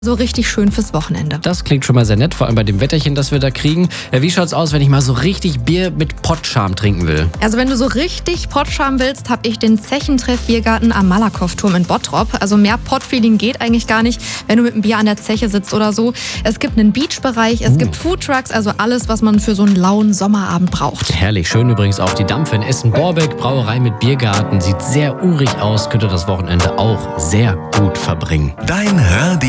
So richtig schön fürs Wochenende. Das klingt schon mal sehr nett, vor allem bei dem Wetterchen, das wir da kriegen. Wie schaut's aus, wenn ich mal so richtig Bier mit Pottscham trinken will? Also wenn du so richtig Pottscham willst, habe ich den Zechentreff Biergarten am Malakow-Turm in Bottrop. Also mehr Pottfeeling geht eigentlich gar nicht, wenn du mit einem Bier an der Zeche sitzt oder so. Es gibt einen Beachbereich, es gibt Foodtrucks, also alles, was man für so einen lauen Sommerabend braucht. Herrlich, schön übrigens auch die Dampfe in Essen-Borbeck, Brauerei mit Biergarten. Sieht sehr urig aus, könnte das Wochenende auch sehr gut verbringen. Dein Radio